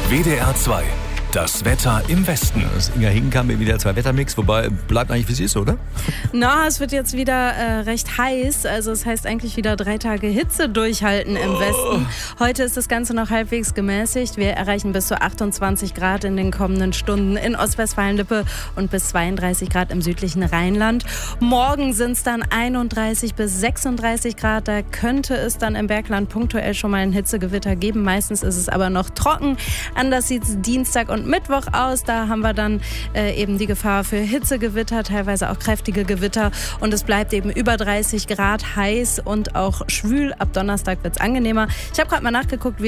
WDR 2. Das Wetter im Westen. Das Inga Hinkenkamp mit WDR 2 Wettermix, wobei bleibt eigentlich wie es ist, oder? Na, es wird jetzt wieder recht heiß, also es heißt eigentlich wieder 3 Tage Hitze durchhalten im Westen. Heute ist das Ganze noch halbwegs gemäßigt. Wir erreichen bis zu 28 Grad in den kommenden Stunden in Ostwestfalen-Lippe und bis 32 Grad im südlichen Rheinland. Morgen sind es dann 31 bis 36 Grad, da könnte es dann im Bergland punktuell schon mal ein Hitzegewitter geben. Meistens ist es aber noch trocken. Anders sieht es Dienstag und Mittwoch aus. Da haben wir dann eben die Gefahr für Hitzegewitter, teilweise auch kräftige Gewitter. Und es bleibt eben über 30 Grad heiß und auch schwül. Ab Donnerstag wird es angenehmer. Ich habe gerade mal nachgeguckt,